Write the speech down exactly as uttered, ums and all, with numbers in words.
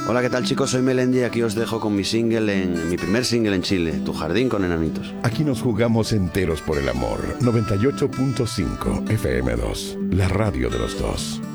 Hola, ¿qué tal, chicos? Soy Melendi y aquí os dejo con mi single, en mi primer single en Chile, Tu jardín con enanitos. Aquí nos jugamos enteros por el amor. noventa y ocho punto cinco F M dos, la radio de los dos.